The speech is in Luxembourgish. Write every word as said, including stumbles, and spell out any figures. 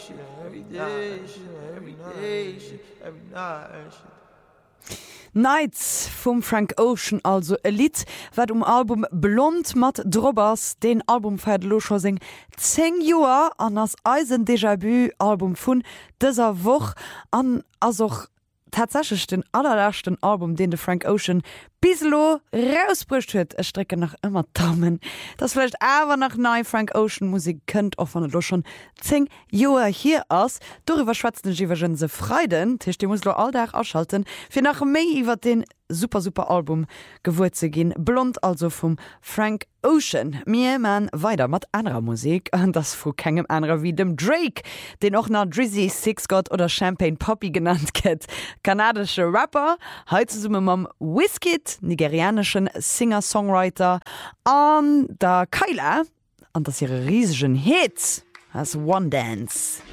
shit, every day, shit, every day, shit, every night, shit. Nights vum Frank Ocean also e Lied wat um Album Blond mat Drobbers den Album feiert Locher sing zehn Joer an ass Eisen Déjà-vu Album vun dëser woch an asoch tatsächlich den allerersten Album den de Frank Ocean bislo rausbrücht huet e strecke nach immer Daumen das vielleicht awer nach nei Frank Ocean Musik könnt of an lo schon zehn Joer hier ass darüber schwatzen Jiwergen se freiden Tisch die muss lo alldach ausschalten fir nach méi iwwer den super super Album gewur ze gin blond also vum Frank Ocean mir man weiter mat anderer Musik an das vu kegem anderer wie dem Drake den auch nach Drizzy Six God oder Champagne Poppy genannt ket kanadische Rapper heute summe mam Wizkid nigerianischen Singer-Songwriter an der Kyla an das ihre riesigen Hits as One Dance.